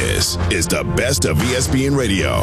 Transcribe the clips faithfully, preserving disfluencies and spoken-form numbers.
This is the best of E S P N Radio.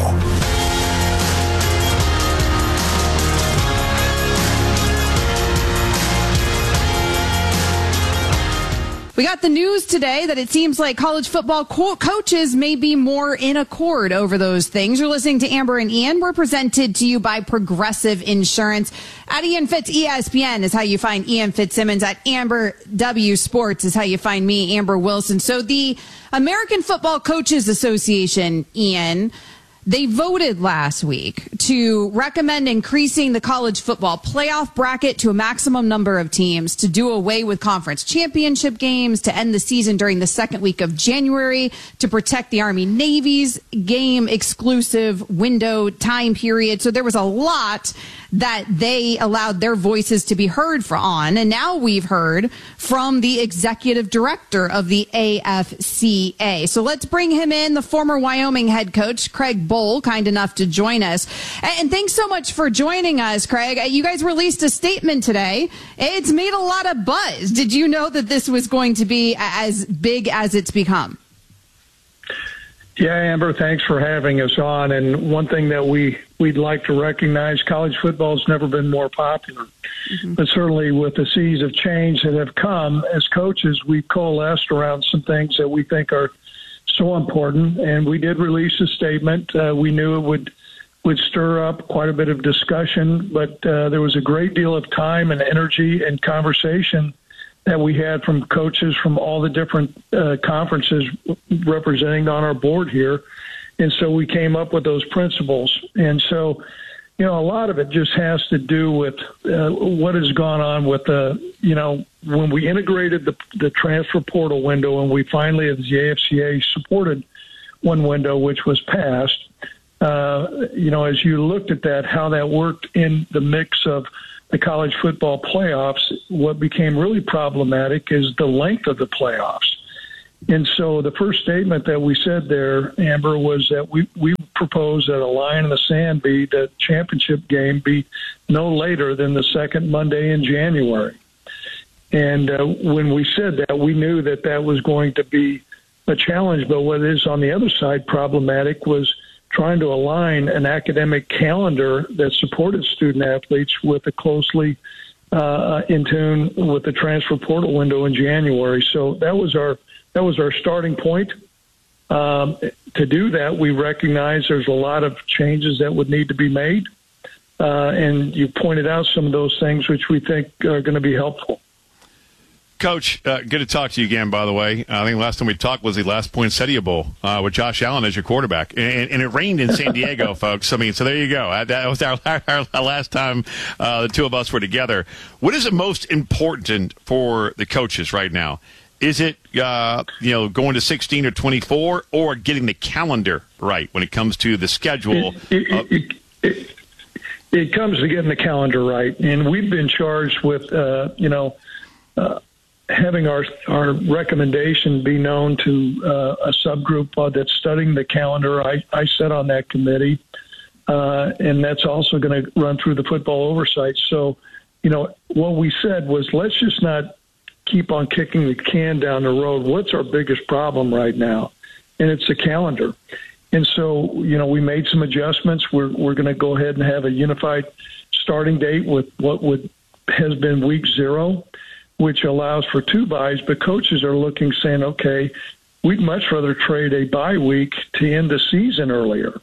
We got the news today that it seems like college football co- coaches may be more in accord over those things. You're listening to Amber and Ian. We're presented to you by Progressive Insurance. At Ian Fitz E S P N is how you find Ian Fitzsimmons. At Amber W Sports is how you find me, Amber Wilson. So the American Football Coaches Association, Ian, they voted last week to recommend increasing the college football playoff bracket to a maximum number of teams, to do away with conference championship games, to end the season during the second week of January, to protect the Army-Navy's game exclusive window time period. So there was a lot that they allowed their voices to be heard for on. And now we've heard from the executive director of the A F C A. So let's bring him in, the former Wyoming head coach, Craig Bohl, kind enough to join us. And thanks so much for joining us, Craig. You guys released a statement today. It's made a lot of buzz. Did you know that this was going to be as big as it's become? Yeah, Amber, thanks for having us on. And one thing that we, we'd like to recognize, college football has never been more popular. Mm-hmm. But certainly with the seas of change that have come, as coaches, we've coalesced around some things that we think are so important. And we did release a statement. Uh, we knew it would would stir up quite a bit of discussion, but uh, there was a great deal of time and energy and conversation that we had from coaches from all the different uh, conferences representing on our board here. And so we came up with those principles. And so, you know, a lot of it just has to do with uh, what has gone on with the, uh, you know, when we integrated the, the transfer portal window and we finally, as the A F C A, supported one window, which was passed, uh, you know, as you looked at that, how that worked in the mix of the college football playoffs, what became really problematic is the length of the playoffs. And so the first statement that we said there, Amber, was that we, we proposed that a line in the sand be the championship game be no later than the second Monday in January. And uh, when we said that, we knew that that was going to be a challenge. But what is on the other side problematic was trying to align an academic calendar that supported student athletes with a closely uh, in tune with the transfer portal window in January. So that was our that was our starting point. Um, to do that, we recognize there's a lot of changes that would need to be made, uh, and you pointed out some of those things which we think are going to be helpful. Coach, uh, good to talk to you again, by the way. I think last time we talked was the last Poinsettia Bowl uh, with Josh Allen as your quarterback. And, and it rained in San Diego, folks. I mean, so there you go. That was our, our last time uh, the two of us were together. What is the most important for the coaches right now? Is it, uh, you know, going to sixteen or twenty-four, or getting the calendar right when it comes to the schedule? It, it, it, it, it comes to getting the calendar right. And we've been charged with, uh, you know, uh, having our our recommendation be known to uh, a subgroup uh, that's studying the calendar. I, I sit on that committee, uh, and that's also going to run through the football oversight. So, you know, what we said was, let's just not keep on kicking the can down the road. What's our biggest problem right now? And it's the calendar. And so, you know, we made some adjustments. We're we're going to go ahead and have a unified starting date with what would has been week zero, which allows for two buys, but coaches are looking, saying, okay, we'd much rather trade a bye week to end the season earlier.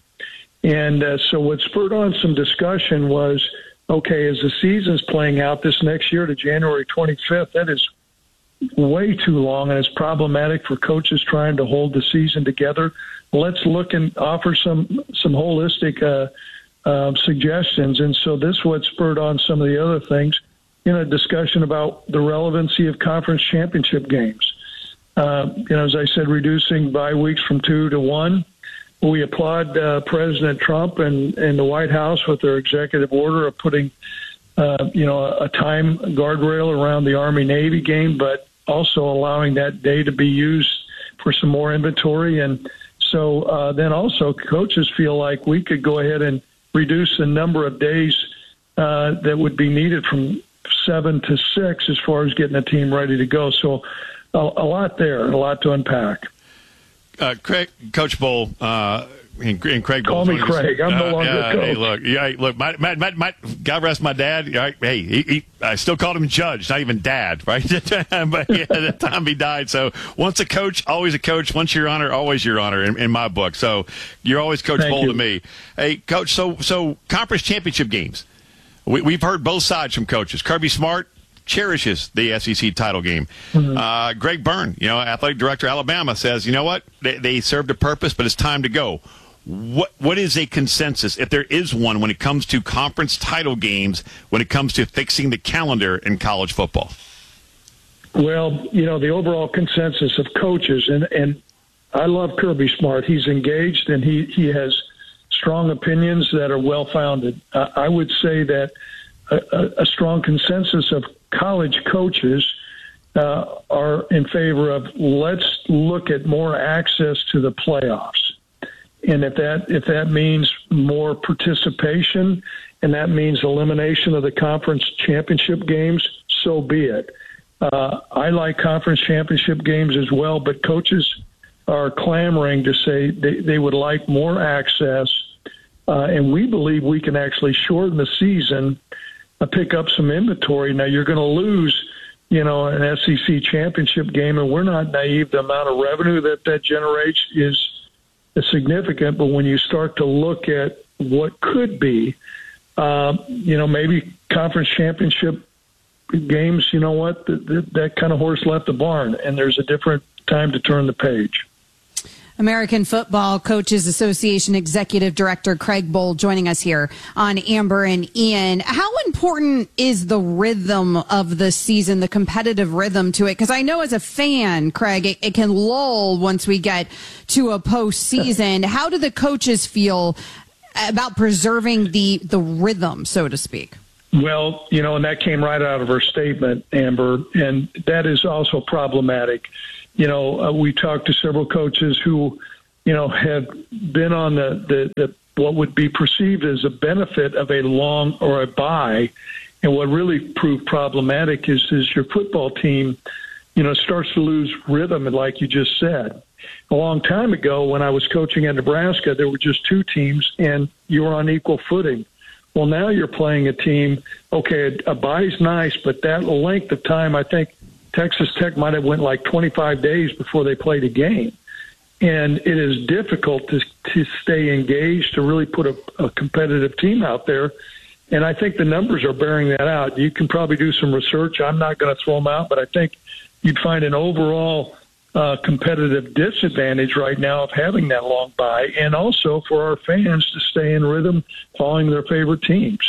And uh, so what spurred on some discussion was, okay, as the season's playing out this next year to January twenty-fifth, that is way too long, and it's problematic for coaches trying to hold the season together. Let's look and offer some, some holistic uh, uh, suggestions. And so this is what spurred on some of the other things in a discussion about the relevancy of conference championship games. Uh, you know, as I said, reducing bye weeks from two to one. We applaud uh, President Trump and, and the White House with their executive order of putting, uh, you know, a time guardrail around the Army-Navy game, but also allowing that day to be used for some more inventory. And so uh, then also coaches feel like we could go ahead and reduce the number of days uh, that would be needed from seven to six as far as getting a team ready to go. So a, a lot there, a lot to unpack. uh, Craig, Coach Bohl, uh, and, and Craig Call Bohl. me Craig. I'm no longer uh, coach. Hey, look, yeah, look. My, my, my, my, God rest my dad. Right, hey, he, he, I still called him Judge, not even Dad, right? But yeah, at the time he died. So once a coach, always a coach. Once your honor, always your honor in, in my book. So you're always Coach Thank Bohl you. to me. Hey, Coach. So so conference championship games. We, we've heard both sides from coaches. Kirby Smart cherishes the S E C title game. Mm-hmm. Uh, Greg Byrne, you know, athletic director of Alabama, says, you know what, they, they served a purpose, but it's time to go. What What is a consensus, if there is one, when it comes to conference title games, when it comes to fixing the calendar in college football? Well, you know, the overall consensus of coaches, and, and I love Kirby Smart. He's engaged, and he, he has strong opinions that are well-founded. Uh, I would say that a, a strong consensus of college coaches uh, are in favor of let's look at more access to the playoffs. And if that if that means more participation and that means elimination of the conference championship games, so be it. Uh, I like conference championship games as well, but coaches are clamoring to say they, they would like more access, uh, and we believe we can actually shorten the season, uh, pick up some inventory. Now, you're going to lose, you know, an S E C championship game, and we're not naive. The amount of revenue that that generates is significant, but when you start to look at what could be, uh, you know, maybe conference championship games, you know what, that, that kind of horse left the barn, and there's a different time to turn the page. American Football Coaches Association Executive Director Craig Bohl joining us here on Amber and Ian. How important is the rhythm of the season, the competitive rhythm to it? Because I know as a fan, Craig, it, it can lull once we get to a postseason. How do the coaches feel about preserving the, the rhythm, so to speak? Well, you know, and that came right out of her statement, Amber, and that is also problematic. You know, uh, we talked to several coaches who, you know, have been on the, the, the what would be perceived as a benefit of a long or a bye. And what really proved problematic is, is your football team, you know, starts to lose rhythm, like you just said. A long time ago when I was coaching at Nebraska, there were just two teams, and you were on equal footing. Well, now you're playing a team, okay, a bye's nice, but that length of time, I think, Texas Tech might have went like twenty-five days before they played a game. And it is difficult to to stay engaged, to really put a, a competitive team out there. And I think the numbers are bearing that out. You can probably do some research. I'm not going to throw them out, but I think you'd find an overall uh, competitive disadvantage right now of having that long bye, and also for our fans to stay in rhythm following their favorite teams.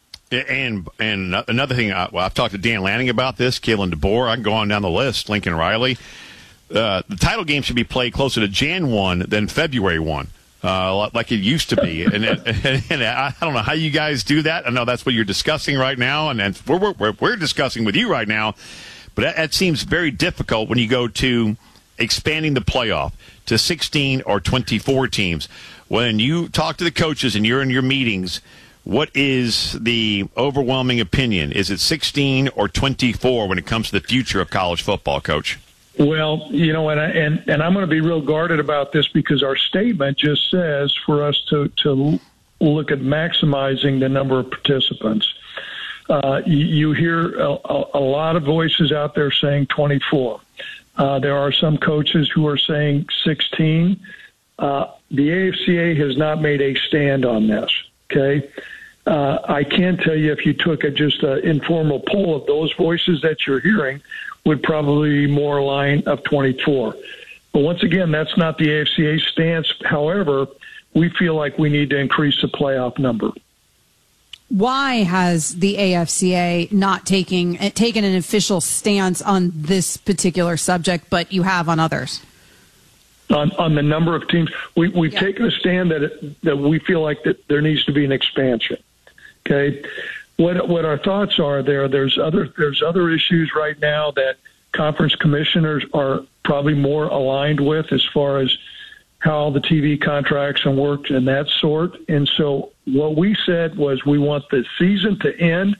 And and another thing, I, well, I've talked to Dan Lanning about this, Kalen DeBoer. I can go on down the list, Lincoln Riley. Uh, the title game should be played closer to January first than February first, uh, like it used to be. and, and, and I don't know how you guys do that. I know that's what you're discussing right now, and, and we're, we're, we're discussing with you right now. But that, that seems very difficult when you go to expanding the playoff to sixteen or twenty-four teams. When you talk to the coaches and you're in your meetings, what is the overwhelming opinion? Is it sixteen or twenty-four when it comes to the future of college football, Coach? Well, you know, and I, and, and I'm going to be real guarded about this because our statement just says for us to, to look at maximizing the number of participants. Uh, you, you hear a, a lot of voices out there saying twenty-four. Uh, there are some coaches who are saying sixteen. Uh, the A F C A has not made a stand on this, okay? Uh, I can tell you if you took a, just an informal poll of those voices that you're hearing would probably be more line of twenty-four. But once again, that's not the A F C A stance. However, we feel like we need to increase the playoff number. Why has the A F C A not taking taken an official stance on this particular subject, but you have on others? On, on the number of teams, we, we've yeah. taken a stand that it, that we feel like that there needs to be an expansion. Okay, what what our thoughts are there? There's other there's other issues right now that conference commissioners are probably more aligned with as far as how the T V contracts and work and that sort. And so what we said was we want the season to end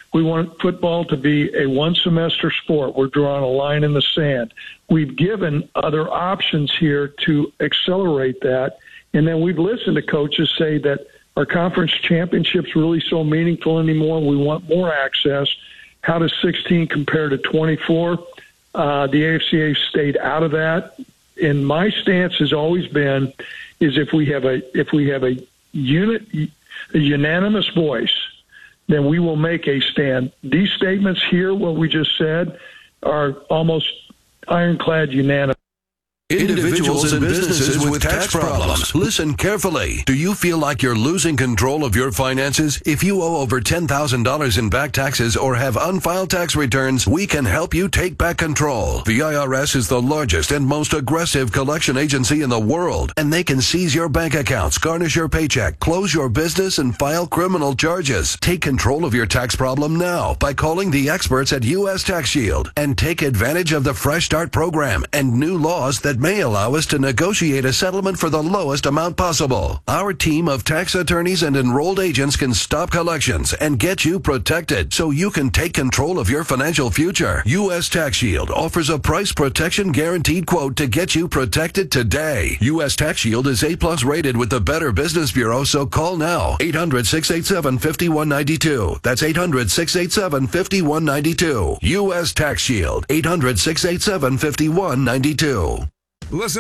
We want football to be a one-semester sport. We're drawing a line in the sand. We've given other options here to accelerate that, and then we've listened to coaches say that our conference championship's really so meaningful anymore. We want more access. How does sixteen compare to twenty-four? Uh, the A F C A stayed out of that. And my stance has always been is if we have a if we have a unit a unanimous voice, then we will make a stand. These statements here, what we just said, are almost ironclad unanimous. Individuals and businesses with tax problems. Listen carefully. Do you feel like you're losing control of your finances? If you owe over ten thousand dollars in back taxes or have unfiled tax returns, we can help you take back control. The I R S is the largest and most aggressive collection agency in the world, and they can seize your bank accounts, garnish your paycheck, close your business, and file criminal charges. Take control of your tax problem now by calling the experts at U S Tax Shield and take advantage of the Fresh Start program and new laws that may allow us to negotiate a settlement for the lowest amount possible. Our team of tax attorneys and enrolled agents can stop collections and get you protected so you can take control of your financial future. U S Tax Shield offers a price protection guaranteed quote to get you protected today. U S Tax Shield is A plus rated with the Better Business Bureau, so call now. eight hundred, six eight seven, five one nine two. That's eight hundred, six eight seven, five one nine two. U S Tax Shield. eight hundred, six eight seven, five one nine two. Listen.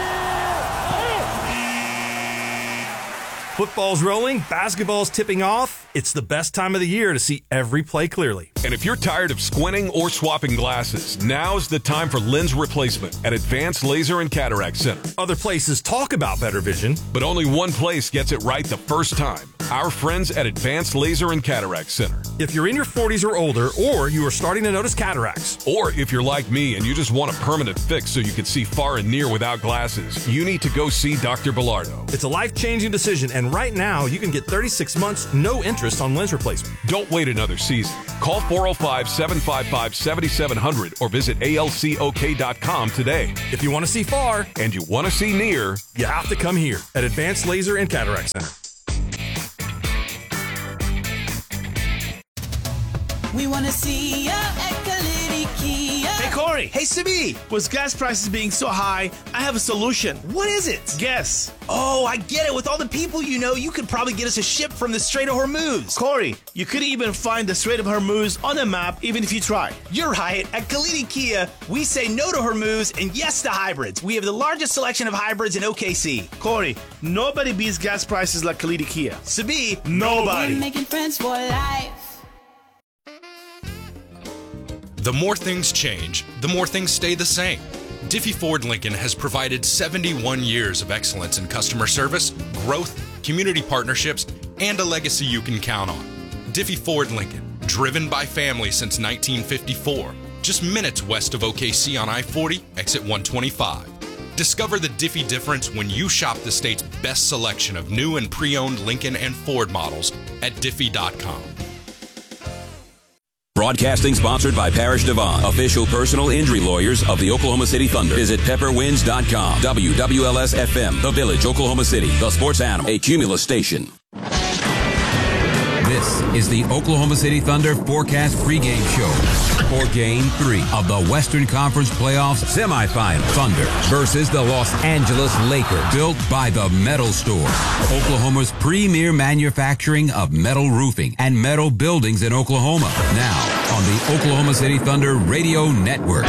Football's rolling, basketball's tipping off. It's the best time of the year to see every play clearly. And if you're tired of squinting or swapping glasses, now's the time for lens replacement at Advanced Laser and Cataract Center. Other places talk about better vision, but only one place gets it right the first time. Our friends at Advanced Laser and Cataract Center. If you're in your forties or older, or you are starting to notice cataracts, or if you're like me and you just want a permanent fix so you can see far and near without glasses, you need to go see Doctor Bilardo. It's a life-changing decision, and right now you can get thirty-six months, no interest on lens replacement. Don't wait another season. Call four oh five, seven five five, seven seven zero zero or visit A L C O K dot com today. If you want to see far and you want to see near, you have to come here at Advanced Laser and Cataract Center. We want to see ya at Kalidi Kia. Hey, Corey. Hey, Sibi. With gas prices being so high, I have a solution. What is it? Guess. Oh, I get it. With all the people you know, you could probably get us a ship from the Strait of Hormuz. Corey, you could even find the Strait of Hormuz on a map, even if you try. You're right. At Kalidi Kia, we say no to Hormuz and yes to hybrids. We have the largest selection of hybrids in O K C. Corey, nobody beats gas prices like Kalidi Kia. Sabi, nobody. We're making friends for life. The more things change, the more things stay the same. Diffie Ford Lincoln has provided seventy-one years of excellence in customer service, growth, community partnerships, and a legacy you can count on. Diffie Ford Lincoln, driven by family since nineteen fifty-four, just minutes west of O K C on I forty, exit one twenty-five. Discover the Diffie difference when you shop the state's best selection of new and pre-owned Lincoln and Ford models at diffie dot com. Broadcasting sponsored by Parish Devon, official personal injury lawyers of the Oklahoma City Thunder. Visit pepper winds dot com. W W L S F M, The Village, Oklahoma City, the sports animal, a Cumulus station. This is the Oklahoma City Thunder Forecast pregame show for Game three of the Western Conference Playoffs semifinal. Thunder versus the Los Angeles Lakers, built by the Metal Store, Oklahoma's premier manufacturing of metal roofing and metal buildings in Oklahoma. Now on the Oklahoma City Thunder Radio Network.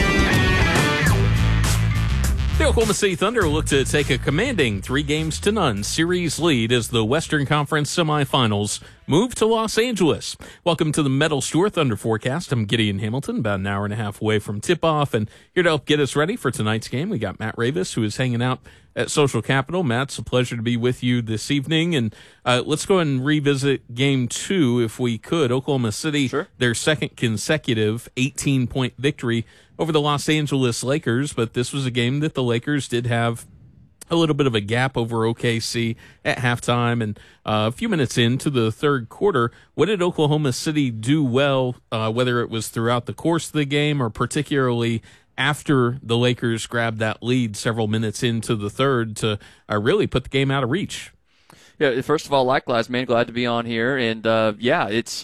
The Oklahoma City Thunder look to take a commanding three games to none series lead as the Western Conference semifinals move to Los Angeles. Welcome to the Metal Store Thunder Forecast. I'm Gideon Hamilton, about an hour and a half away from tip-off, and here to help get us ready for tonight's game, we got Matt Ravis, who is hanging out at Social Capital. Matt, it's a pleasure to be with you this evening, and uh, let's go ahead and revisit Game two, if we could. Oklahoma City, sure. Their second consecutive eighteen-point victory over the Los Angeles Lakers, but this was a game that the Lakers did have a little bit of a gap over O K C at halftime, and uh, a few minutes into the third quarter. What did Oklahoma City do well, uh, whether it was throughout the course of the game or particularly after the Lakers grabbed that lead several minutes into the third to uh, really put the game out of reach? Yeah, first of all, likewise, man, glad to be on here. And, uh, yeah, it's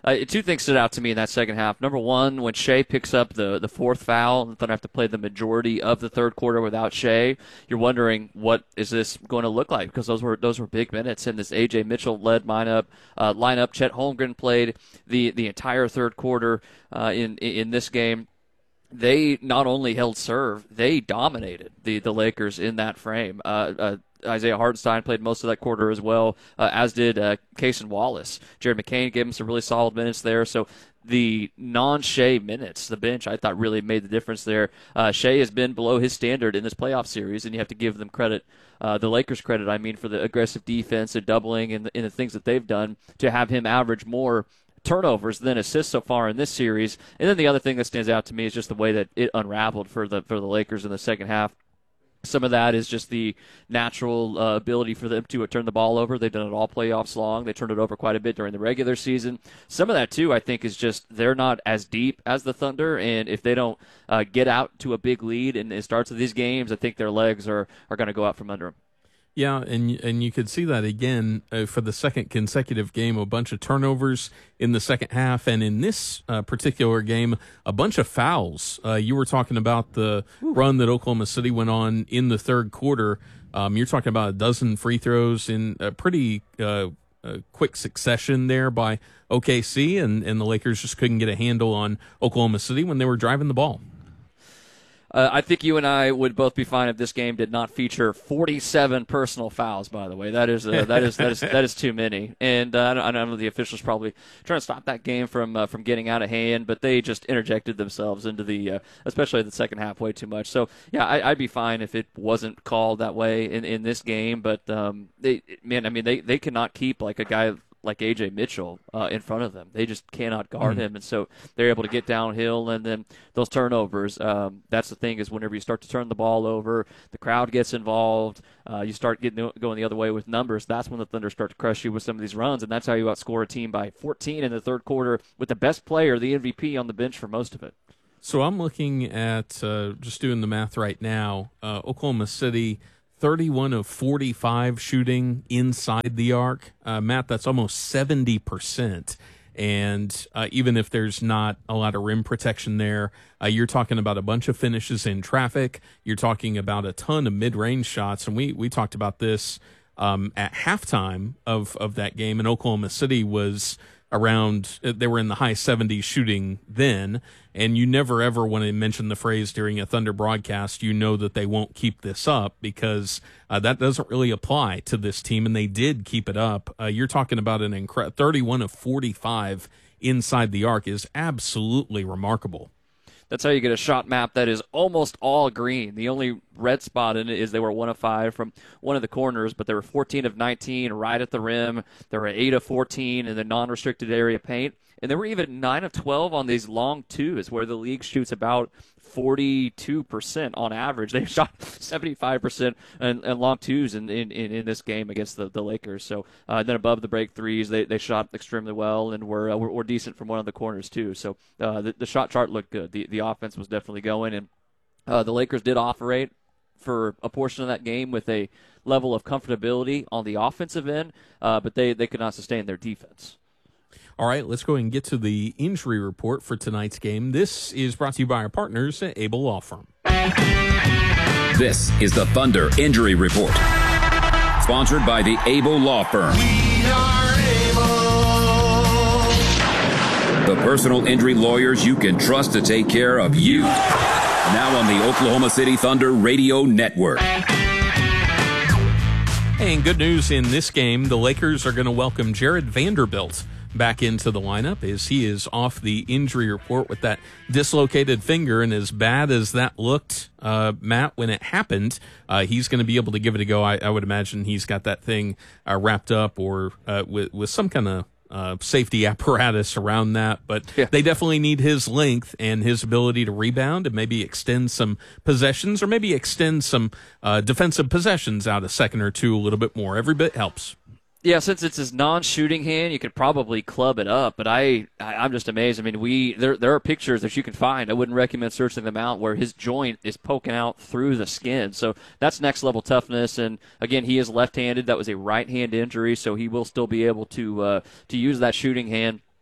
Uh, two things stood out to me in that second half. Number one, when Shea picks up the, the fourth foul, and the Thunder have to play the majority of the third quarter without Shea, you're wondering what is this going to look like, because those were those were big minutes in this A J Mitchell-led lineup. Uh, lineup. Chet Holmgren played the, the entire third quarter uh, in in this game. They not only held serve, they dominated the, the Lakers in that frame. Uh, uh, Isaiah Hartenstein played most of that quarter as well, uh, as did uh, Cason Wallace. Jared McCain gave him some really solid minutes there. So the non-Shea minutes, the bench, I thought really made the difference there. Uh, Shea has been below his standard in this playoff series, and you have to give them credit, uh, the Lakers credit, I mean, for the aggressive defense and doubling and the, and the things that they've done to have him average more turnovers than assists so far in this series. And then the other thing that stands out to me is just the way that it unraveled for the for the Lakers in the second half. Some of that is just the natural uh, ability for them to uh, turn the ball over. They've done it all playoffs long. They turned it over quite a bit during the regular season. Some of that, too, I think, is just they're not as deep as the Thunder, and if they don't uh, get out to a big lead in the starts of these games, I think their legs are, are going to go out from under them. Yeah, and and you could see that again uh, for the second consecutive game, a bunch of turnovers in the second half, and in this uh, particular game, a bunch of fouls. Uh, you were talking about the Ooh. run that Oklahoma City went on in the third quarter. Um, you're talking about a dozen free throws in a pretty uh, uh, quick succession there by O K C, and, and the Lakers just couldn't get a handle on Oklahoma City when they were driving the ball. Uh, I think you and I would both be fine if this game did not feature forty-seven personal fouls. By the way, that is uh, that is that is that is too many, and uh, I, don't, I don't know the officials probably trying to stop that game from uh, from getting out of hand, but they just interjected themselves into the, uh, especially the second half, way too much. So yeah, I, I'd be fine if it wasn't called that way in, in this game. But um, they, man, I mean, they, they cannot keep like a guy like A J Mitchell uh, in front of them. They just cannot guard mm-hmm. him, and so they're able to get downhill, and then those turnovers, um, that's the thing, is whenever you start to turn the ball over, the crowd gets involved, uh, you start getting going the other way with numbers, that's when the Thunder start to crush you with some of these runs, and that's how you outscore a team by fourteen in the third quarter with the best player, the M V P, on the bench for most of it. So I'm looking at, uh, just doing the math right now, uh, Oklahoma City, thirty-one of forty-five shooting inside the arc. Uh, Matt, that's almost seventy percent. And uh, even if there's not a lot of rim protection there, uh, you're talking about a bunch of finishes in traffic. You're talking about a ton of mid-range shots. And we, we talked about this um, at halftime of, of that game. And Oklahoma City was around, they were in the high seventies shooting then, and you never ever want to mention the phrase during a Thunder broadcast, you know that they won't keep this up, because uh, that doesn't really apply to this team, and they did keep it up. Uh, you're talking about an incredible thirty-one of forty-five inside the arc is absolutely remarkable. That's how you get a shot map that is almost all green. The only red spot in it is they were one of five from one of the corners, but they were fourteen of nineteen right at the rim. They were eight of fourteen in the non-restricted area paint. And they were even nine of twelve on these long twos, where the league shoots about forty-two percent on average. They shot seventy-five percent in, in long twos in, in, in this game against the, the Lakers. So uh, then above the break threes, they, they shot extremely well and were, uh, were were decent from one of the corners too. So uh, the, the shot chart looked good. The the offense was definitely going, and uh, the Lakers did operate for a portion of that game with a level of comfortability on the offensive end, uh, but they, they could not sustain their defense. All right, let's go ahead and get to the injury report for tonight's game. This is brought to you by our partners at Able Law Firm. This is the Thunder Injury Report, sponsored by the Able Law Firm. We are able. The personal injury lawyers you can trust to take care of you. Now on the Oklahoma City Thunder Radio Network. And good news in this game, the Lakers are going to welcome Jared Vanderbilt back into the lineup, as he is off the injury report with that dislocated finger. And as bad as that looked, uh, Matt, when it happened, uh, he's going to be able to give it a go. I, I would imagine he's got that thing uh, wrapped up or uh, with, with some kind of uh, safety apparatus around that. But yeah, they definitely need his length and his ability to rebound and maybe extend some possessions, or maybe extend some uh, defensive possessions out a second or two a little bit more. Every bit helps. Yeah, since it's his non-shooting hand, you could probably club it up. But I, I, I'm just amazed. I mean, we there there are pictures that you can find. I wouldn't recommend searching them out, where his joint is poking out through the skin. So that's next level toughness. And again, he is left-handed. That was a right hand injury, so he will still be able to uh, to use that shooting hand.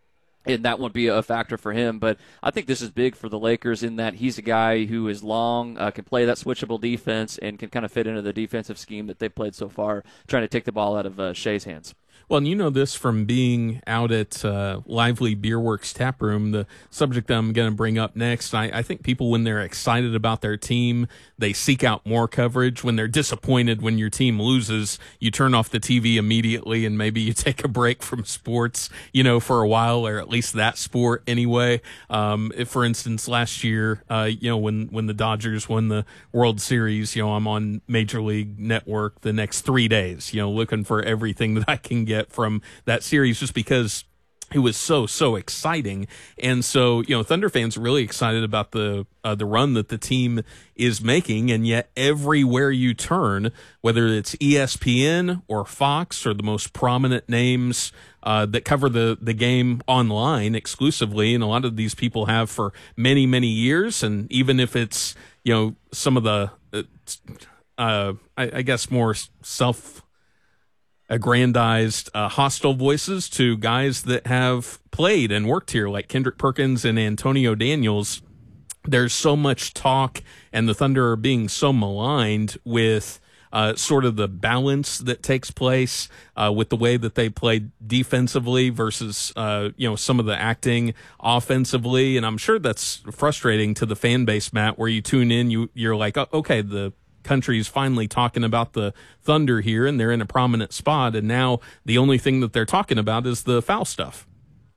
and that won't be a factor for him. But I think this is big for the Lakers in that he's a guy who is long, uh, can play that switchable defense, and can kind of fit into the defensive scheme that they've played so far, trying to take the ball out of uh, Shea's hands. Well, and you know this from being out at uh, Lively Beer Works Tap Room, the subject I'm going to bring up next. I, I think people, when they're excited about their team, they seek out more coverage. When they're disappointed when your team loses, you turn off the T V immediately and maybe you take a break from sports, you know, for a while, or at least that sport anyway. Um, if, for instance, last year, uh, you know, when, when the Dodgers won the World Series, you know, I'm on Major League Network the next three days, you know, looking for everything that I can get from that series, just because it was so so exciting. And so, you know, Thunder fans are really excited about the uh, the run that the team is making, and yet everywhere you turn, whether it's E S P N or Fox or the most prominent names uh, that cover the the game online exclusively, and a lot of these people have for many many years, and even if it's, you know, some of the uh, uh, I, I guess more self aggrandized uh, hostile voices to guys that have played and worked here, like Kendrick Perkins and Antonio Daniels, there's so much talk, and the Thunder are being so maligned with uh, sort of the balance that takes place uh, with the way that they play defensively versus uh, you know, some of the acting offensively. And I'm sure that's frustrating to the fan base, Matt, where you tune in, you you're like, oh, okay, the country's finally talking about the Thunder here, and they're in a prominent spot, and now the only thing that they're talking about is the foul stuff.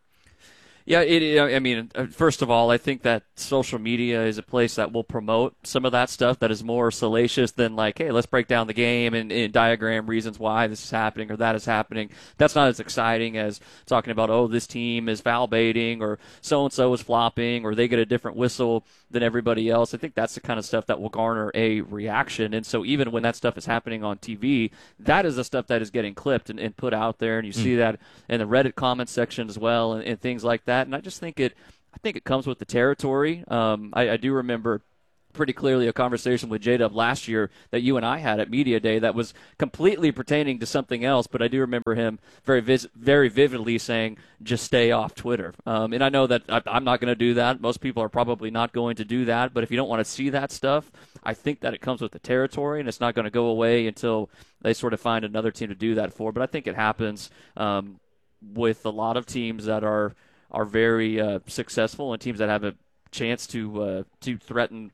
Yeah, it, I mean, first of all, I think that social media is a place that will promote some of that stuff that is more salacious than like, hey, let's break down the game and, and diagram reasons why this is happening or that is happening. That's not as exciting as talking about, oh, this team is foul baiting, or so-and-so is flopping, or they get a different whistle than everybody else. I think that's the kind of stuff that will garner a reaction. And so even when that stuff is happening on T V, that is the stuff that is getting clipped and, and put out there. And you mm. see that in the Reddit comment section as well, and, and things like that. And I just think it, I think it comes with the territory. Um, I, I do remember pretty clearly a conversation with J-Dub last year that you and I had at Media Day that was completely pertaining to something else, but I do remember him very vis- very vividly saying, just stay off Twitter. Um, and I know that I, I'm not going to do that. Most people are probably not going to do that, but if you don't want to see that stuff, I think that it comes with the territory, and it's not going to go away until they sort of find another team to do that for. But I think it happens um, with a lot of teams that are are very uh, successful, and teams that have a chance to uh, to threaten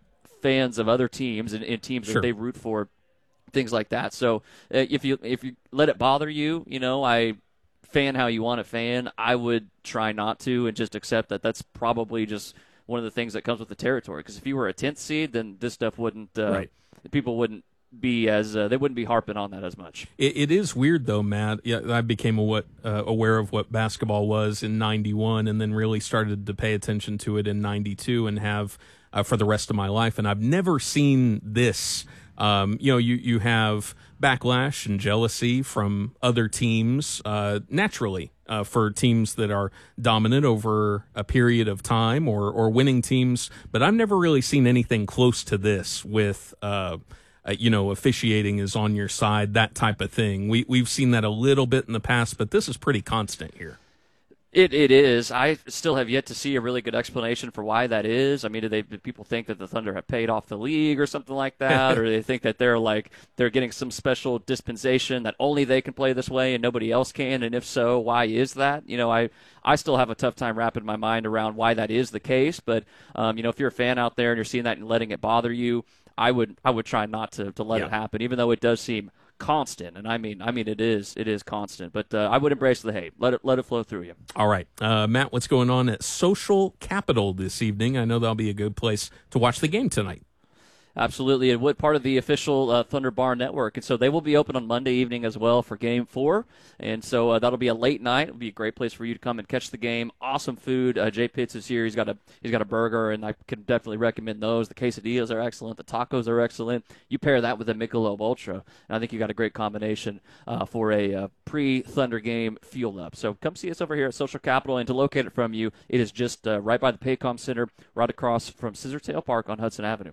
fans of other teams and, and teams sure. that they root for, things like that. So uh, if you if you let it bother you, you know, I fan how you want to fan. I would try not to and just accept that that's probably just one of the things that comes with the territory. Because if you were a tenth seed, then this stuff wouldn't uh, right. people wouldn't be as uh, they wouldn't be harping on that as much. It, it is weird though, Matt. Yeah, I became a, what uh, aware of what basketball was in ninety-one, and then really started to pay attention to it in ninety-two, and have uh, for the rest of my life. And I've never seen this. Um, you know, you you have backlash and jealousy from other teams uh, naturally uh, for teams that are dominant over a period of time, or or winning teams. But I've never really seen anything close to this with. Uh, Uh, you know, officiating is on your side, that type of thing. We, we've seen that a little bit in the past, but this is pretty constant here. It It is. I still have yet to see a really good explanation for why that is. I mean, do, they, do people think that the Thunder have paid off the league or something like that? Or do they think that they're like they're getting some special dispensation that only they can play this way and nobody else can? And if so, why is that? You know, I, I still have a tough time wrapping my mind around why that is the case. But, um, you know, if you're a fan out there and you're seeing that and letting it bother you, I would I would try not to, to let yeah. it happen, even though it does seem constant. And I mean I mean it is it is constant. But uh, I would embrace the hate. Let it let it flow through you. All right, uh, Matt, what's going on at Social Capital this evening? I know that'll be a good place to watch the game tonight. Absolutely, and what part of the official uh, Thunder Bar Network. And so they will be open on Monday evening as well for Game four. And so uh, that'll be a late night. It'll be a great place for you to come and catch the game. Awesome food. Uh, Jay Pitts is here. He's got a he's got a burger, and I can definitely recommend those. The quesadillas are excellent. The tacos are excellent. You pair that with a Michelob Ultra, and I think you got a great combination uh, for a uh, pre-Thunder game fuel up. So come see us over here at Social Capital, and to locate it from you, it is just uh, right by the Paycom Center, right across from Scissortail Park on Hudson Avenue.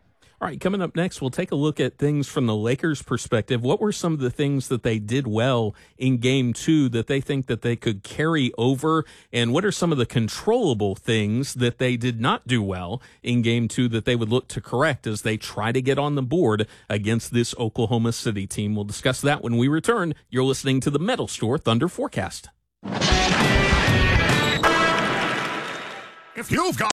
All right, coming up next, we'll take a look at things from the Lakers' perspective. What were some of the things that they did well in Game two that they think that they could carry over? And what are some of the controllable things that they did not do well in Game two that they would look to correct as they try to get on the board against this Oklahoma City team? We'll discuss that when we return. You're listening to the Metal Store Thunder Forecast. If you've got...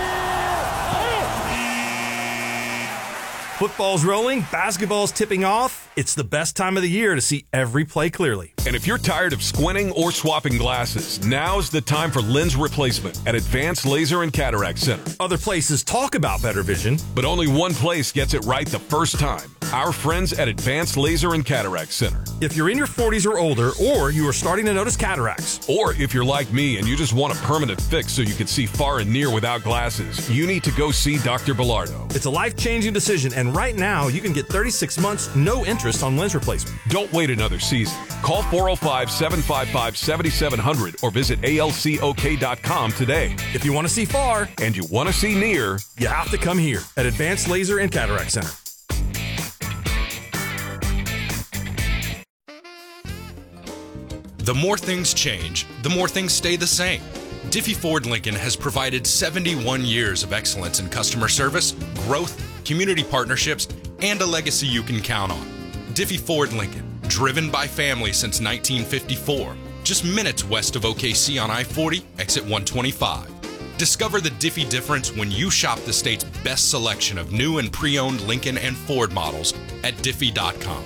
Football's rolling, basketball's tipping off. It's the best time of the year to see every play clearly. And if you're tired of squinting or swapping glasses, now's the time for lens replacement at Advanced Laser and Cataract Center. Other places talk about better vision, but only one place gets it right the first time. Our friends at Advanced Laser and Cataract Center. If you're in your forties or older, or you are starting to notice cataracts, or if you're like me and you just want a permanent fix so you can see far and near without glasses, you need to go see Doctor Bilardo. It's a life-changing decision, and right now you can get thirty-six months, no interest on lens replacement. Don't wait another season. Call four oh five, seven five five, seven seven zero zero or visit A L C O K dot com today. If you want to see far and you want to see near, you have to come here at Advanced Laser and Cataract Center. The more things change, the more things stay the same. Diffie Ford Lincoln has provided seventy-one years of excellence in customer service, growth, community partnerships, and a legacy you can count on. Diffie Ford Lincoln, driven by family since nineteen fifty-four, just minutes west of O K C on I forty, exit one twenty-five. Discover the Diffie difference when you shop the state's best selection of new and pre-owned Lincoln and Ford models at diffie dot com.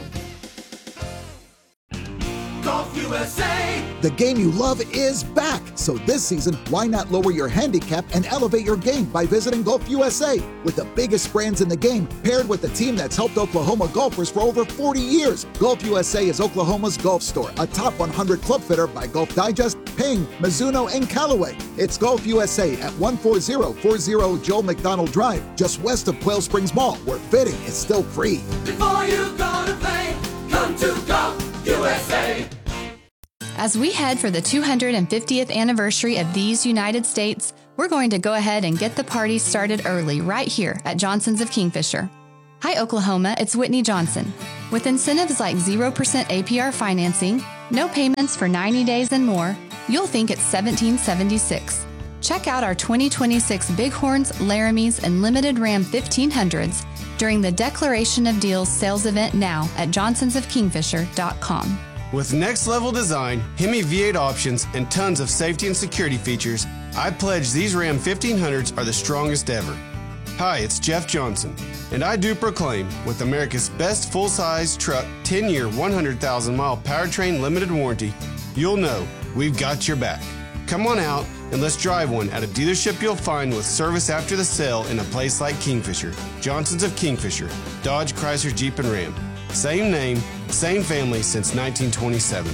Golf U S A! The game you love is back. So this season, why not lower your handicap and elevate your game by visiting Golf U S A? With the biggest brands in the game, paired with the team that's helped Oklahoma golfers for over forty years. Golf U S A is Oklahoma's golf store, a top one hundred club fitter by Golf Digest, Ping, Mizuno, and Callaway. It's Golf U S A at one four zero four zero Joel McDonald Drive, just west of Quail Springs Mall, where fitting is still free. Before you go to play, come to Golf U S A. As we head for the two hundred fiftieth anniversary of these United States, we're going to go ahead and get the party started early right here at Johnson's of Kingfisher. Hi, Oklahoma, it's Whitney Johnson. With incentives like zero percent A P R financing, no payments for ninety days and more, you'll think it's seventeen seventy-six. Check out our twenty twenty-six Bighorns, Laramies, and Limited Ram fifteen hundreds during the Declaration of Deals sales event now at johnsons of kingfisher dot com. With next-level design, Hemi V eight options, and tons of safety and security features, I pledge these Ram fifteen hundreds are the strongest ever. Hi, it's Jeff Johnson, and I do proclaim, with America's best full-size truck ten-year, one hundred thousand mile powertrain limited warranty, you'll know we've got your back. Come on out and let's drive one at a dealership you'll find with service after the sale in a place like Kingfisher. Johnson's of Kingfisher, Dodge, Chrysler, Jeep, and Ram. Same name, same family since nineteen twenty-seven.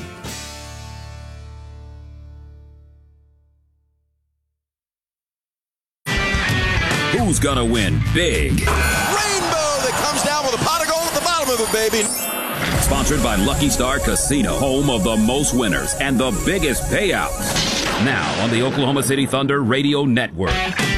Who's gonna win big? Rainbow that comes down with a pot of gold at the bottom of it, baby. Sponsored by Lucky Star Casino, home of the most winners and the biggest payouts. Now on the Oklahoma City Thunder Radio Network.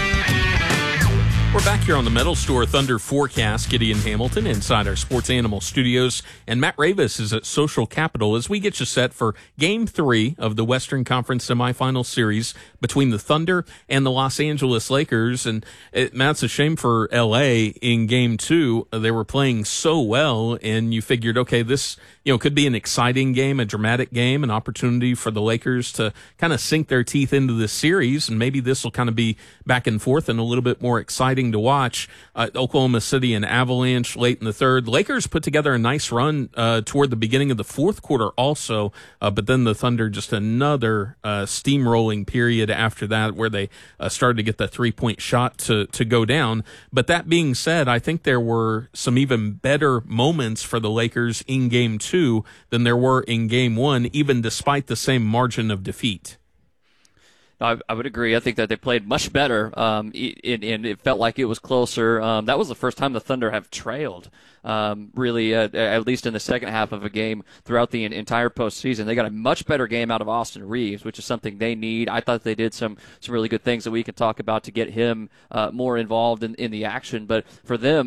We're back here on the Metal Store Thunder Forecast. Gideon Hamilton inside our Sports Animal Studios, and Matt Ravis is at Social Capital as we get you set for Game three of the Western Conference semifinal series between the Thunder and the Los Angeles Lakers. And it, Matt's a shame for L A in Game two. They were playing so well, and you figured, okay, this you know could be an exciting game, a dramatic game, an opportunity for the Lakers to kind of sink their teeth into this series, and maybe this will kind of be back and forth and a little bit more exciting to watch. Uh, Oklahoma City and Avalanche late in the third. Lakers put together a nice run uh, toward the beginning of the fourth quarter also, uh, but then the Thunder just another uh, steamrolling period after that where they uh, started to get the three-point shot to, to go down. But that being said, I think there were some even better moments for the Lakers in Game two than there were in Game one, even despite the same margin of defeat. I, I would agree. I think that they played much better, um, and, and it felt like it was closer. Um, that was the first time the Thunder have trailed, um, really, uh, at least in the second half of a game throughout the entire postseason. They got a much better game out of Austin Reeves, which is something they need. I thought they did some some really good things that we can talk about to get him uh, more involved in, in the action. But for them,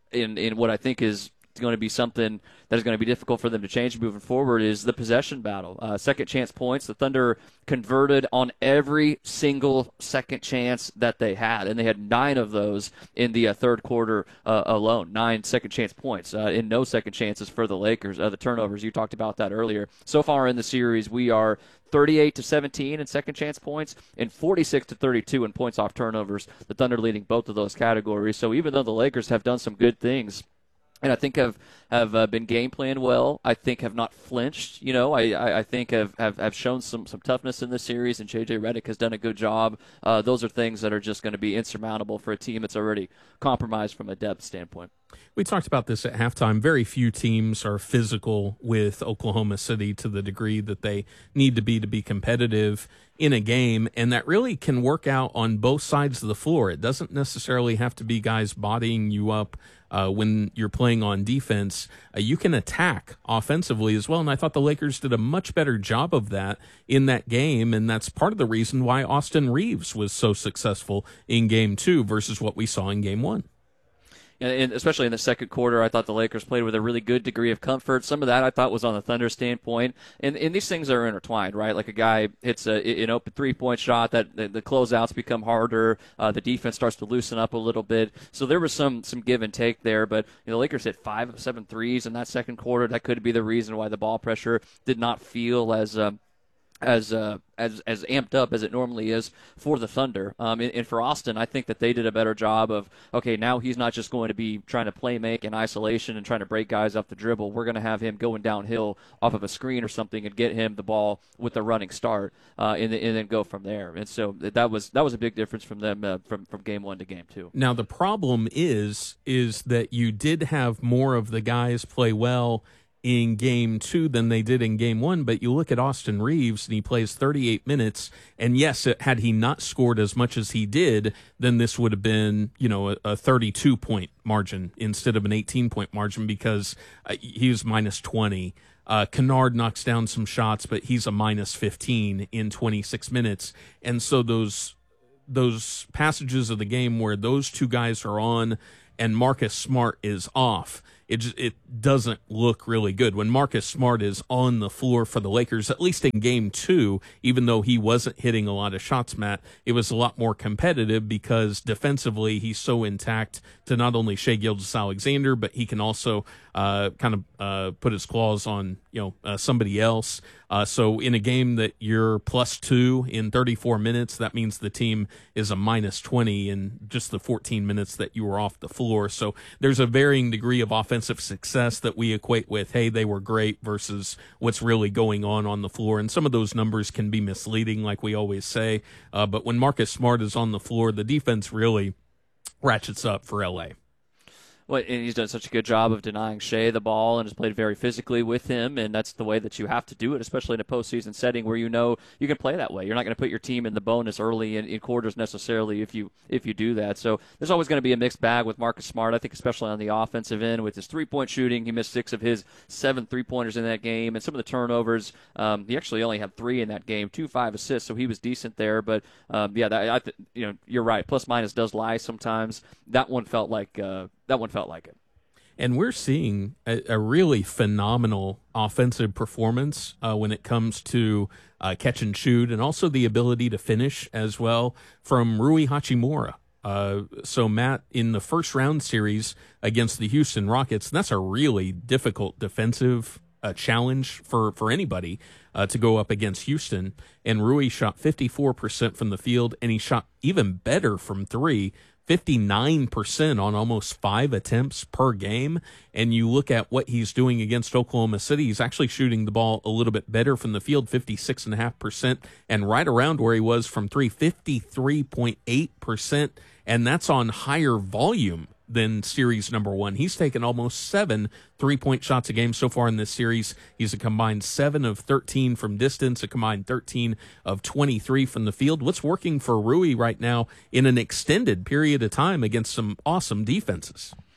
in in what I think is going to be something that is going to be difficult for them to change moving forward is the possession battle. Uh, second chance points. The Thunder converted on every single second chance that they had, and they had nine of those in the uh, third quarter uh, alone. Nine second chance points, uh, and no second chances for the Lakers. Uh, the turnovers, you talked about that earlier. So far in the series, we are thirty-eight to seventeen in second chance points and forty-six to thirty-two in points off turnovers. The Thunder leading both of those categories. So even though the Lakers have done some good things, and I think have have uh, been game planned well. I think have not flinched. You know, I, I, I think have, have, have shown some, some toughness in this series, and J J Redick has done a good job. Uh, those are things that are just going to be insurmountable for a team that's already compromised from a depth standpoint. We talked about this at halftime. Very few teams are physical with Oklahoma City to the degree that they need to be to be competitive in a game, and that really can work out on both sides of the floor. It doesn't necessarily have to be guys bodying you up uh, when you're playing on defense. Uh, you can attack offensively as well, and I thought the Lakers did a much better job of that in that game, and that's part of the reason why Austin Reeves was so successful in Game two versus what we saw in Game one. And especially in the second quarter, I thought the Lakers played with a really good degree of comfort. Some of that I thought was on the Thunder standpoint. And, and these things are intertwined, right? Like a guy hits a, an open three-point shot, that the, the closeouts become harder. Uh, the defense starts to loosen up a little bit. So there was some some give and take there. But you know, the Lakers hit five of seven threes in that second quarter. That could be the reason why the ball pressure did not feel as um, as uh, as as amped up as it normally is for the Thunder. Um, and, and for Austin, I think that they did a better job of, okay, now he's not just going to be trying to play make in isolation and trying to break guys off the dribble. We're going to have him going downhill off of a screen or something and get him the ball with a running start, uh, and, and then go from there. And so that was that was a big difference from them uh, from from game one to game two. Now the problem is is that you did have more of the guys play well in game two than they did in game one, but you look at Austin Reeves and he plays thirty-eight minutes, and yes, had he not scored as much as he did, then this would have been, you know, a, a thirty-two point margin instead of an eighteen point margin, because uh, he was minus twenty. Uh, Kennard knocks down some shots, but he's a minus fifteen in twenty-six minutes, and so those those passages of the game where those two guys are on and Marcus Smart is off, it just, it doesn't look really good. When Marcus Smart is on the floor for the Lakers, at least in game two, even though he wasn't hitting a lot of shots, Matt, it was a lot more competitive because defensively he's so intact to not only Shai Gilgeous-Alexander, but he can also uh, kind of uh, put his claws on, you know, uh, somebody else. Uh, so in a game that you're plus two in thirty-four minutes, that means the team is a minus twenty in just the fourteen minutes that you were off the floor. So there's a varying degree of offensive success that we equate with, hey, they were great, versus what's really going on on the floor. And some of those numbers can be misleading, like we always say. Uh, but when Marcus Smart is on the floor, the defense really ratchets up for L A. Well, and he's done such a good job of denying Shai the ball and has played very physically with him, and that's the way that you have to do it, especially in a postseason setting where you know you can play that way. You're not going to put your team in the bonus early in, in quarters necessarily if you if you do that. So there's always going to be a mixed bag with Marcus Smart, I think, especially on the offensive end with his three-point shooting. He missed six of his seven three-pointers in that game, and some of the turnovers, um, he actually only had three in that game, two five assists, so he was decent there. But, um, yeah, that, I th- you know, you're right. Plus-minus does lie sometimes. That one felt like uh, – That one felt like it. And we're seeing a, a really phenomenal offensive performance uh, when it comes to uh, catch and shoot, and also the ability to finish as well from Rui Hachimura. Uh, so, Matt, in the first round series against the Houston Rockets, that's a really difficult defensive uh, challenge for, for anybody uh, to go up against Houston. And Rui shot fifty-four percent from the field, and he shot even better from three, fifty-nine percent on almost five attempts per game. And you look at what he's doing against Oklahoma City, he's actually shooting the ball a little bit better from the field, fifty-six point five percent, and right around where he was from three, fifty-three point eight percent, and that's on higher volume than series number one. He's taken almost seven three-point shots a game so far in this series. He's a combined seven of thirteen from distance, a combined thirteen of twenty-three from the field. What's working for Rui right now in an extended period of time against some awesome defenses?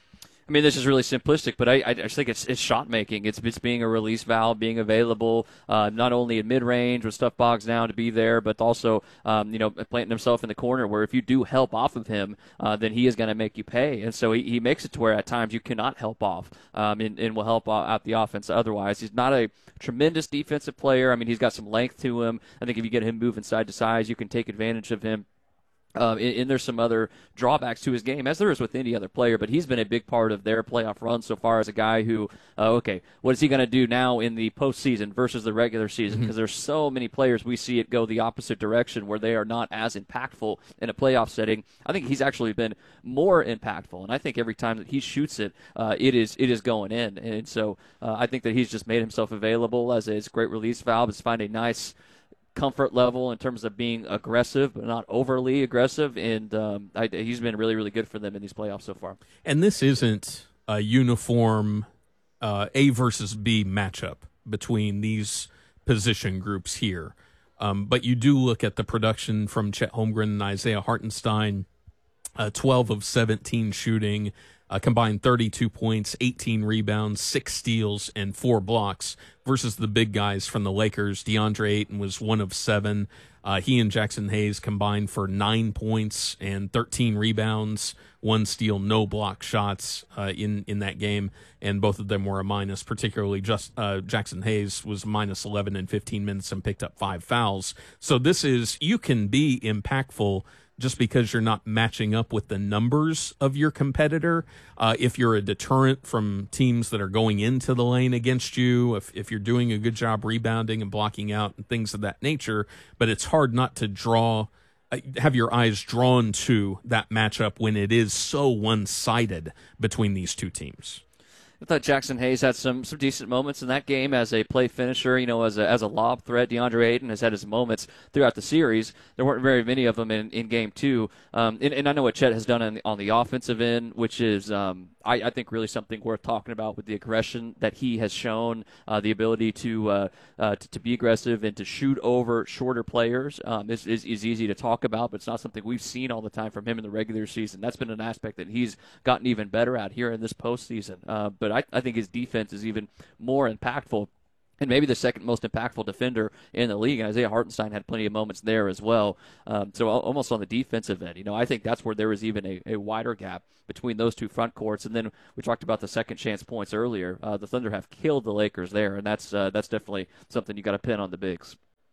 I mean, this is really simplistic, but I, I just think it's, it's shot making. It's, it's being a release valve, being available, uh, not only in mid range when stuff bogs down to be there, but also, um, you know, planting himself in the corner where if you do help off of him, uh, then he is going to make you pay. And so he, he makes it to where at times you cannot help off, um, and, and will help out the offense otherwise. He's not a tremendous defensive player. I mean, he's got some length to him. I think if you get him moving side to side, you can take advantage of him. Um, and, and there's some other drawbacks to his game, as there is with any other player, but he's been a big part of their playoff run so far as a guy who, uh, okay, what is he going to do now in the postseason versus the regular season? Because mm-hmm. there's so many players we see it go the opposite direction where they are not as impactful in a playoff setting. I think he's actually been more impactful, and I think every time that he shoots it, uh, it is it is going in. And so uh, I think that he's just made himself available as a great release valve. It's find a nice comfort level in terms of being aggressive, but not overly aggressive. And um, I, he's been really, really good for them in these playoffs so far. And this isn't a uniform uh, A versus B matchup between these position groups here. Um, but you do look at the production from Chet Holmgren and Isaiah Hartenstein, uh, twelve of seventeen shooting, Uh, combined thirty-two points, eighteen rebounds, six steals, and four blocks versus the big guys from the Lakers. DeAndre Ayton was one of seven. Uh, he and Jackson Hayes combined for nine points and thirteen rebounds, one steal, no block shots uh, in, in that game, and both of them were a minus, particularly just uh, Jackson Hayes was minus eleven in fifteen minutes and picked up five fouls. So this is, you can be impactful just because you're not matching up with the numbers of your competitor. Uh, if you're a deterrent from teams that are going into the lane against you, if, if you're doing a good job rebounding and blocking out and things of that nature, but it's hard not to draw, uh, have your eyes drawn to that matchup when it is so one-sided between these two teams. I thought Jackson Hayes had some, some decent moments in that game as a play finisher, you know, as a, as a lob threat. DeAndre Ayton has had his moments throughout the series. There weren't very many of them in, in game two. Um, and, and I know what Chet has done on the, on the offensive end, which is, um, I, I think, really something worth talking about with the aggression that he has shown, uh, the ability to, uh, uh, to to be aggressive and to shoot over shorter players um, is, is, is easy to talk about, but it's not something we've seen all the time from him in the regular season. That's been an aspect that he's gotten even better at here in this postseason. Uh, but I, I think his defense is even more impactful, and maybe the second most impactful defender in the league. And Isaiah Hartenstein had plenty of moments there as well. Um, so almost on the defensive end, you know, I think that's where there was even a, a wider gap between those two front courts. And then we talked about the second chance points earlier. Uh, the Thunder have killed the Lakers there, and that's uh, that's definitely something you got to pin on the bigs.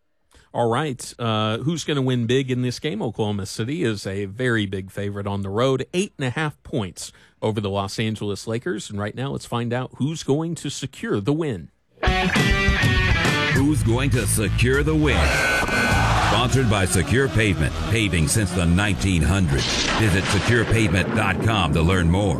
All right. Uh, who's going to win big in this game? Oklahoma City is a very big favorite on the road, eight and a half points over the Los Angeles Lakers. And right now, let's find out who's going to secure the win. Who's going to secure the win? Sponsored by Secure Pavement, paving since the nineteen hundreds. Visit secure pavement dot com to learn more.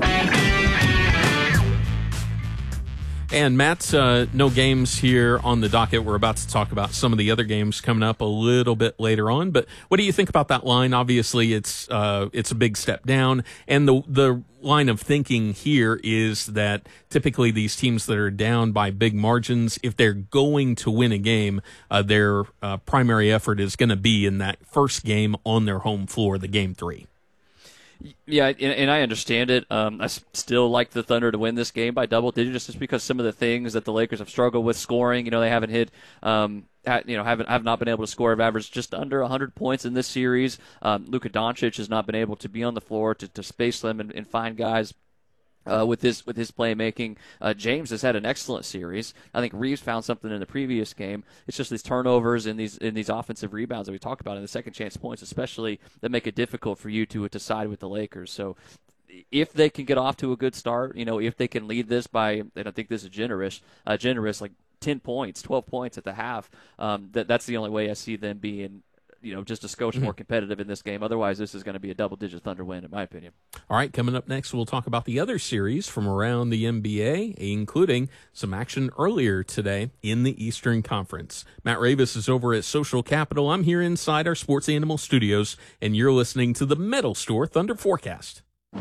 And Matt, uh, no games here on the docket. We're about to talk about some of the other games coming up a little bit later on. But what do you think about that line? Obviously, it's uh, it's a big step down, and the the line of thinking here is that typically these teams that are down by big margins, if they're going to win a game, uh, their uh, primary effort is going to be in that first game on their home floor, the game three. Yeah, and, and I understand it. Um, I still like the Thunder to win this game by double digits, just because some of the things that the Lakers have struggled with scoring. You know, they haven't hit, um, ha, you know, haven't have not been able to score. Have averaged just under one hundred points in this series. Um, Luka Doncic has not been able to be on the floor to, to space them and, and find guys. Uh, with his with his playmaking, uh, James has had an excellent series. I think Reeves found something in the previous game. It's just these turnovers and these in these offensive rebounds that we talked about in the second chance points, especially, that make it difficult for you to to side with the Lakers. So, if they can get off to a good start, you know, if they can lead this by, and I think this is generous, uh, generous like ten points, twelve points at the half. Um, that that's the only way I see them being, you know, just a skosh more competitive in this game. Otherwise, this is going to be a double-digit Thunder win, in my opinion. All right, coming up next, we'll talk about the other series from around the N B A, including some action earlier today in the Eastern Conference. Matt Ravis is over at Social Capital. I'm here inside our Sports Animal Studios, and you're listening to the Metal Store Thunder Forecast.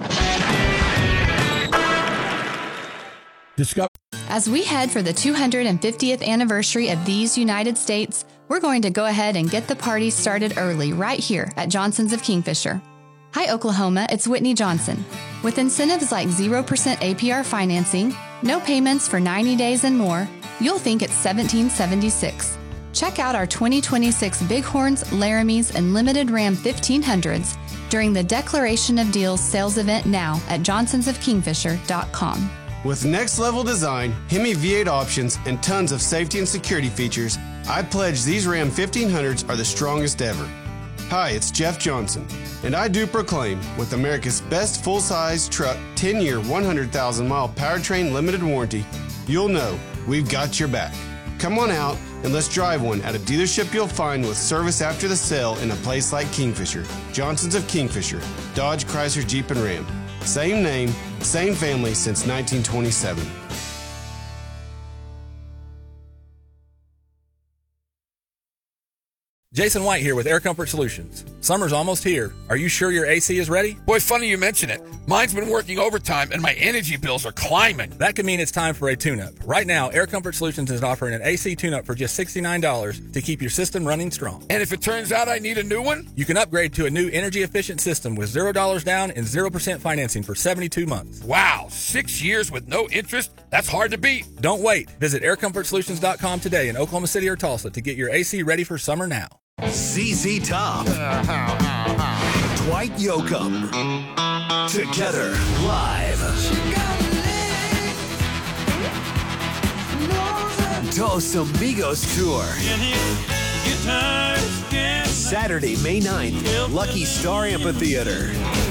Discover. As we head for the two hundred fiftieth anniversary of these United States, we're going to go ahead and get the party started early right here at Johnson's of Kingfisher. Hi, Oklahoma. It's Whitney Johnson. With incentives like zero percent A P R financing, no payments for ninety days and more, you'll think it's seventeen seventy-six. Check out our twenty twenty-six Bighorns, Laramies, and Limited Ram fifteen hundreds during the Declaration of Deals sales event now at johnsons of kingfisher dot com. With next-level design, Hemi V eight options, and tons of safety and security features, I pledge these Ram fifteen hundreds are the strongest ever. Hi, it's Jeff Johnson, and I do proclaim, with America's best full-size truck ten-year, one hundred thousand mile powertrain limited warranty, you'll know we've got your back. Come on out and let's drive one at a dealership you'll find with service after the sale in a place like Kingfisher. Johnson's of Kingfisher, Dodge, Chrysler, Jeep, and Ram. Same name, same family since nineteen twenty-seven. Jason White here with Air Comfort Solutions. Summer's almost here. Are you sure your A C is ready? Boy, funny you mention it. Mine's been working overtime and my energy bills are climbing. That could mean it's time for a tune-up. Right now, Air Comfort Solutions is offering an A C tune-up for just sixty-nine dollars to keep your system running strong. And if it turns out I need a new one? You can upgrade to a new energy-efficient system with zero dollars down and zero percent financing for seventy-two months. Wow, six years with no interest? That's hard to beat. Don't wait. Visit air comfort solutions dot com today in Oklahoma City or Tulsa to get your A C ready for summer now. Z Z Top. Dwight Yoakam. Together, live. Dos Amigos Tour. Saturday, May ninth, Lucky Star Amphitheater.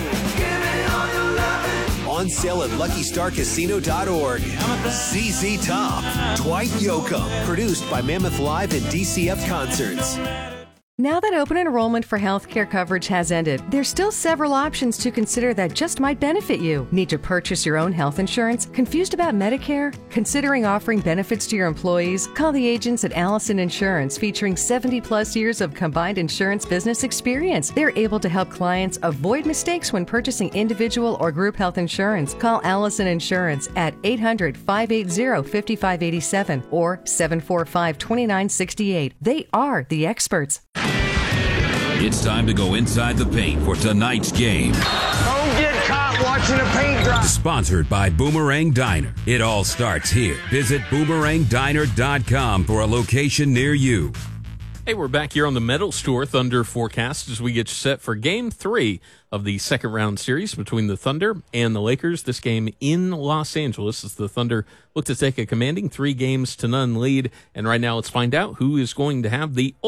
On sale at lucky star casino dot org. Z Z Top. Dwight Yoakam. Produced by Mammoth Live and D C F Concerts. Now that open enrollment for healthcare coverage has ended, there's still several options to consider that just might benefit you. Need to purchase your own health insurance? Confused about Medicare? Considering offering benefits to your employees? Call the agents at Allison Insurance, featuring seventy plus years of combined insurance business experience. They're able to help clients avoid mistakes when purchasing individual or group health insurance. Call Allison Insurance at eight hundred, five eight zero, five five eight seven or seven four five, two nine six eight. They are the experts. It's time to go inside the paint for tonight's game. Don't get caught watching a paint dry. Sponsored by Boomerang Diner. It all starts here. Visit boomerang diner dot com for a location near you. Hey, we're back here on the Metal Store Thunder forecast as we get set for game three of the second round series between the Thunder and the Lakers. This game in Los Angeles as the Thunder look to take a commanding three games to none lead. And right now, let's find out who is going to have the